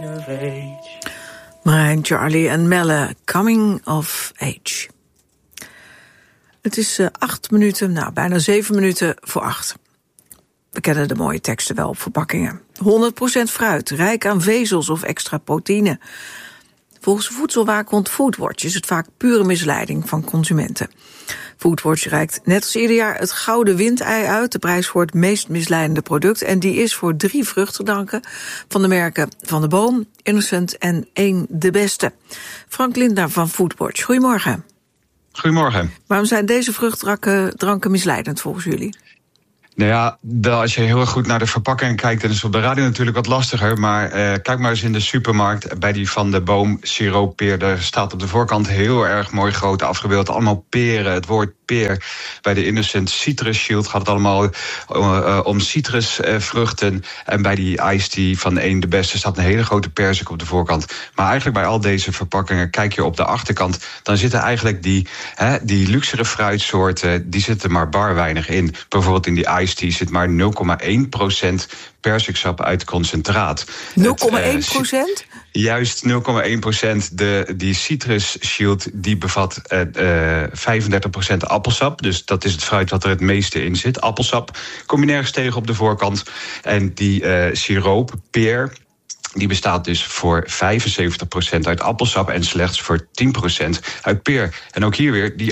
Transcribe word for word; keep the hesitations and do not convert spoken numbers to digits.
Marijn, Charlie en Melle, Coming of Age. Het is uh, acht minuten, nou bijna zeven minuten voor acht. We kennen de mooie teksten wel op verpakkingen. honderd procent fruit, rijk aan vezels of extra proteïne. Volgens de voedselwaakhond Foodwatch is het vaak pure misleiding van consumenten. Foodwatch reikt net als ieder jaar het gouden windei uit, de prijs voor het meest misleidende product. En die is voor drie vruchtranken van de merken Van de Boom, Innocent en één De Beste. Frank Lindner van Foodwatch, goedemorgen. Goedemorgen. Waarom zijn deze vruchtdranken dranken misleidend volgens jullie? Nou ja, als je heel erg goed naar de verpakking kijkt, dan is het op de radio natuurlijk wat lastiger. Maar uh, kijk maar eens in de supermarkt bij die Van de Boom sirooppeer. Daar staat op de voorkant heel erg mooi groot afgebeeld. Allemaal peren, het woord peer. Bij de Innocent Citrus Shield gaat het allemaal uh, uh, om citrusvruchten. Uh, en bij die Iced Tea van één De Beste staat een hele grote perzik op de voorkant. Maar eigenlijk bij al deze verpakkingen, kijk je op de achterkant, dan zitten eigenlijk die, hè, die luxere fruitsoorten, die zitten maar bar weinig in. Bijvoorbeeld in die Iced Tea zit maar nul komma één procent persiksap uit concentraat. nul komma één procent? Uh, juist nul komma één procent. De, die Citrus Shield die bevat uh, uh, vijfendertig procent appelsap. Dus dat is het fruit wat er het meeste in zit. Appelsap kom je nergens tegen op de voorkant. En die uh, siroop, peer, die bestaat dus voor vijfenzeventig procent uit appelsap en slechts voor tien procent uit peer. En ook hier weer, die